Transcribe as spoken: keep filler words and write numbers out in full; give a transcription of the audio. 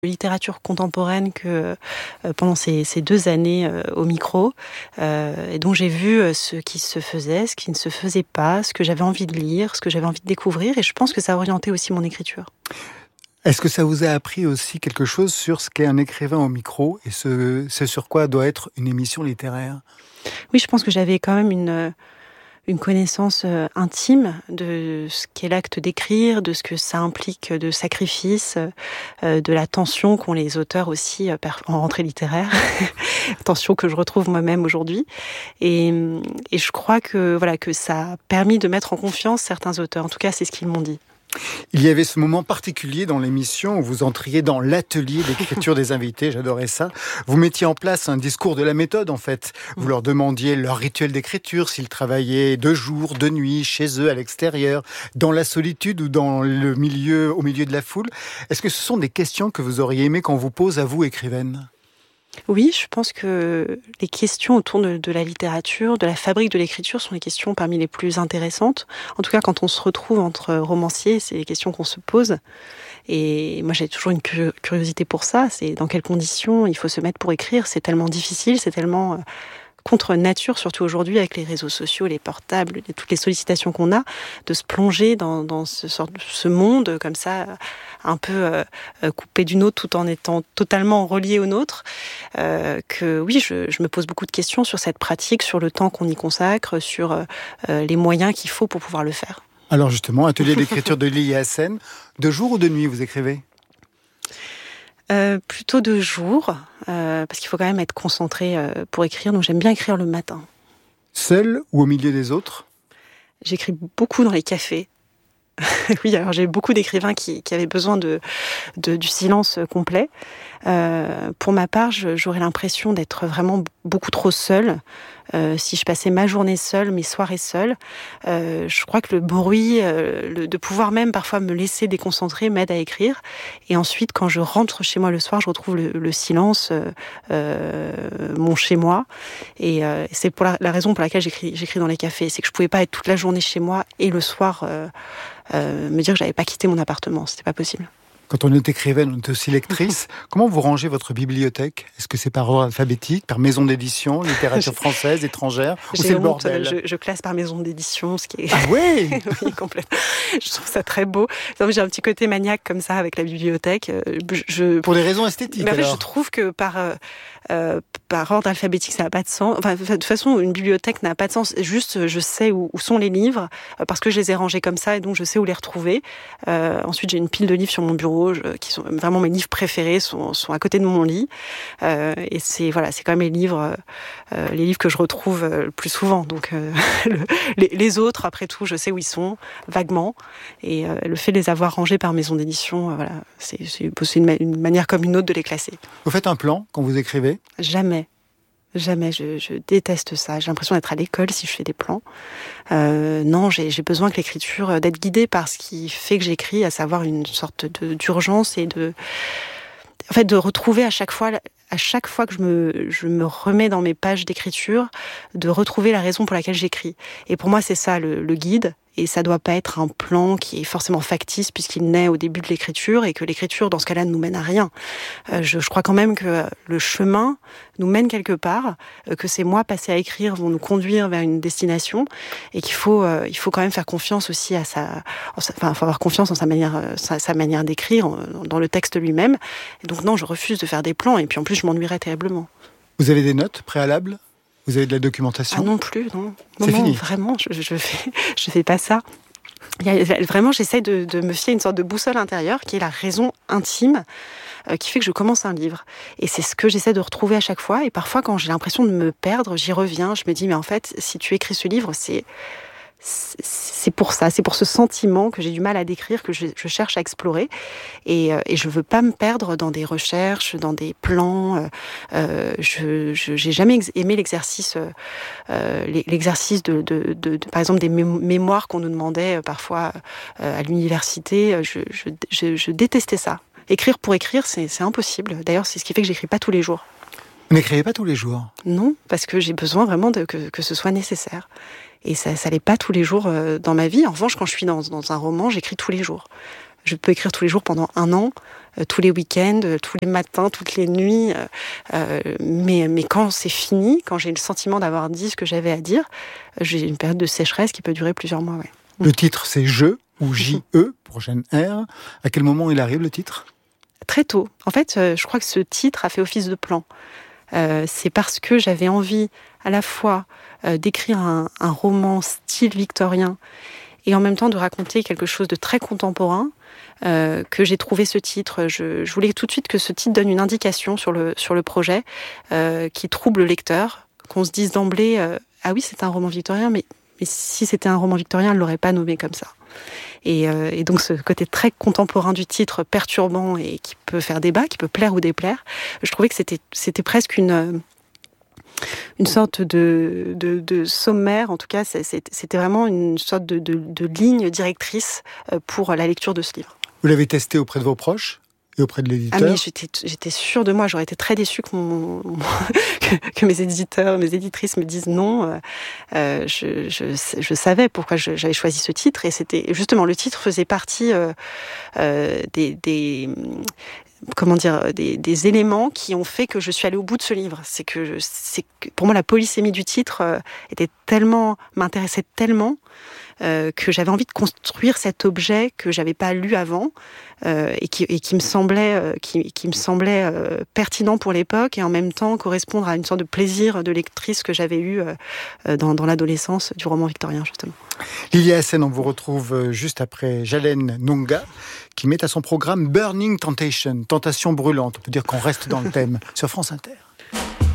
littérature contemporaine que euh, pendant ces, ces deux années euh, au micro, euh, et dont j'ai vu euh, ce qui se faisait, ce qui ne se faisait pas, ce que j'avais envie de lire, ce que j'avais envie de découvrir, et je pense que ça a orienté aussi mon écriture. Est-ce que ça vous a appris aussi quelque chose sur ce qu'est un écrivain au micro et ce, ce sur quoi doit être une émission littéraire ? Oui, je pense que j'avais quand même une... une connaissance euh, intime de ce qu'est l'acte d'écrire, de ce que ça implique de sacrifice, euh, de la tension qu'ont les auteurs aussi euh, en rentrée littéraire, tension que je retrouve moi-même aujourd'hui. Et, et je crois que, voilà, que ça a permis de mettre en confiance certains auteurs. En tout cas, c'est ce qu'ils m'ont dit. Il y avait ce moment particulier dans l'émission où vous entriez dans l'atelier d'écriture des invités, j'adorais ça. Vous mettiez en place un discours de la méthode, en fait. Vous leur demandiez leur rituel d'écriture, s'ils travaillaient de jour, de nuit, chez eux, à l'extérieur, dans la solitude ou dans le milieu, au milieu de la foule. Est-ce que ce sont des questions que vous auriez aimé qu'on vous pose à vous, écrivaine ? Oui, je pense que les questions autour de, de la littérature, de la fabrique de l'écriture sont les questions parmi les plus intéressantes. En tout cas, quand on se retrouve entre romanciers, c'est les questions qu'on se pose. Et moi, j'ai toujours une curiosité pour ça. C'est dans quelles conditions il faut se mettre pour écrire. C'est tellement difficile, c'est tellement... contre nature, surtout aujourd'hui avec les réseaux sociaux, les portables, et toutes les sollicitations qu'on a, de se plonger dans, dans ce, sorte, ce monde comme ça, un peu euh, coupé du nôtre tout en étant totalement relié au nôtre. Euh, que oui, je, je me pose beaucoup de questions sur cette pratique, sur le temps qu'on y consacre, sur euh, les moyens qu'il faut pour pouvoir le faire. Alors justement, atelier d'écriture de Lily Hassen, de jour ou de nuit vous écrivez ? Euh, plutôt de jour, euh, parce qu'il faut quand même être concentré euh, pour écrire, donc j'aime bien écrire le matin. Seul ou au milieu des autres ? J'écris beaucoup dans les cafés. Oui, alors j'ai beaucoup d'écrivains qui, qui avaient besoin de, de, du silence complet. Euh, pour ma part, je, j'aurais l'impression d'être vraiment beaucoup trop seule. Euh, si je passais ma journée seule, mes soirées seules, euh, je crois que le bruit, euh, le, de pouvoir même parfois me laisser déconcentrer m'aide à écrire. Et ensuite, quand je rentre chez moi le soir, je retrouve le, le silence, euh, euh, mon chez-moi. Et euh, c'est pour la, la raison pour laquelle j'écris, j'écris dans les cafés. C'est que je pouvais pas être toute la journée chez moi et le soir euh, euh, me dire que j'avais pas quitté mon appartement. C'était pas possible. Quand on est écrivaine, on est aussi lectrice. Comment vous rangez votre bibliothèque ? Est-ce que c'est par ordre alphabétique, par maison d'édition, littérature française, étrangère, ou c'est J'ai le honte, bordel ? je, je classe par maison d'édition, ce qui est... Ah oui Oui, complètement. Je trouve ça très beau. J'ai un petit côté maniaque comme ça avec la bibliothèque. Je... Pour des raisons esthétiques, Mais en fait, alors. je trouve que par, euh, par ordre alphabétique, ça n'a pas de sens. Enfin, de toute façon, une bibliothèque n'a pas de sens. Juste, je sais où, où sont les livres, parce que je les ai rangés comme ça, et donc je sais où les retrouver. Euh, ensuite, j'ai une pile de livres sur mon bureau, je, qui sont vraiment mes livres préférés, sont, sont à côté de mon lit. Euh, et c'est, voilà, c'est quand même les livres, euh, les livres que je retrouve euh, le plus souvent. Donc, euh, le, les, les autres, après tout, je sais où ils sont, vaguement. Et euh, le fait de les avoir rangés par maison d'édition, euh, voilà, c'est, c'est, c'est une, une manière comme une autre de les classer. Vous faites un plan quand vous écrivez ? Jamais. Jamais. Je, je déteste ça. J'ai l'impression d'être à l'école si je fais des plans. Euh, non, j'ai, j'ai besoin que l'écriture, d'être guidée par ce qui fait que j'écris, à savoir une sorte de, d'urgence et de... En fait, de retrouver à chaque fois... à chaque fois que je me, je me remets dans mes pages d'écriture, de retrouver la raison pour laquelle j'écris. Et pour moi, c'est ça, le, le guide. Et ça doit pas être un plan qui est forcément factice puisqu'il naît au début de l'écriture et que l'écriture, dans ce cas-là, ne nous mène à rien. Euh, je, je crois quand même que le chemin nous mène quelque part, euh, que ces mois passés à écrire vont nous conduire vers une destination et qu'il faut, euh, il faut quand même faire confiance aussi à sa... Enfin, il faut avoir confiance en sa manière, euh, sa, sa manière d'écrire, en, dans le texte lui-même. Et donc non, je refuse de faire des plans et puis en plus, je m'ennuierais terriblement. Vous avez des notes préalables ? Vous avez de la documentation ? Ah non plus, non. non c'est non, fini. Vraiment, je, je fais, je fais pas ça. Il y a, vraiment, j'essaie de, de me fier à une sorte de boussole intérieure qui est la raison intime euh, qui fait que je commence un livre. Et c'est ce que j'essaie de retrouver à chaque fois. Et parfois, quand j'ai l'impression de me perdre, j'y reviens. Je me dis, mais en fait, si tu écris ce livre, c'est... c'est pour ça, c'est pour ce sentiment que j'ai du mal à décrire, que je, je cherche à explorer. Et, euh, et je veux pas me perdre dans des recherches, dans des plans. Euh, je, je j'ai jamais ex- aimé l'exercice, euh, l'exercice de, de, de, de, par exemple, des mé- mémoires qu'on nous demandait euh, parfois euh, à l'université. Je, je, je, je détestais ça. Écrire pour écrire, c'est, c'est impossible. D'ailleurs, c'est ce qui fait que j'écris pas tous les jours. Vous n'écrivez pas tous les jours ? Non, parce que j'ai besoin vraiment de, que, que ce soit nécessaire. Et ça, ça l'est pas tous les jours euh, dans ma vie. En revanche, quand je suis dans, dans un roman, j'écris tous les jours. Je peux écrire tous les jours pendant un an, euh, tous les week-ends, euh, tous les matins, toutes les nuits. Euh, euh, mais, mais quand c'est fini, quand j'ai le sentiment d'avoir dit ce que j'avais à dire, euh, j'ai une période de sécheresse qui peut durer plusieurs mois. Ouais. Le titre, c'est « Je » ou « J E », prochaine R. À quel moment il arrive, le titre ? Très tôt. En fait, euh, je crois que ce titre a fait office de plan. Euh, c'est parce que j'avais envie à la fois euh, d'écrire un, un roman style victorien et en même temps de raconter quelque chose de très contemporain, euh, que j'ai trouvé ce titre. Je, je voulais tout de suite que ce titre donne une indication sur le, sur le projet, euh, qui trouble le lecteur, qu'on se dise d'emblée euh, « Ah oui, c'est un roman victorien, mais, mais si c'était un roman victorien, elle ne l'aurait pas nommé comme ça ». Et, euh, et donc ce côté très contemporain du titre, perturbant et qui peut faire débat, qui peut plaire ou déplaire, je trouvais que c'était, c'était presque une... une sorte de, de, de sommaire, en tout cas, c'était vraiment une sorte de, de, de ligne directrice pour la lecture de ce livre. Vous l'avez testé auprès de vos proches et auprès de l'éditeur ? Ah mais j'étais, j'étais sûre de moi, j'aurais été très déçue que, mon, que, que mes éditeurs, mes éditrices me disent non. Euh, je, je, je savais pourquoi je, j'avais choisi ce titre, et c'était justement, le titre faisait partie euh, euh, des... des comment dire, des, des éléments qui ont fait que je suis allée au bout de ce livre. C'est que, c'est que pour moi, la polysémie du titre euh, était tellement, m'intéressait tellement euh, que j'avais envie de construire cet objet que j'avais pas lu avant euh, et, qui, et qui me semblait, euh, qui, qui me semblait euh, pertinent pour l'époque et en même temps correspondre à une sorte de plaisir de lectrice que j'avais eu euh, dans, dans l'adolescence du roman victorien, justement. Lilia Hassen, on vous retrouve juste après Jalen Nonga, qui met à son programme Burning Temptation, tentation brûlante. On peut dire qu'on reste dans le thème, sur France Inter.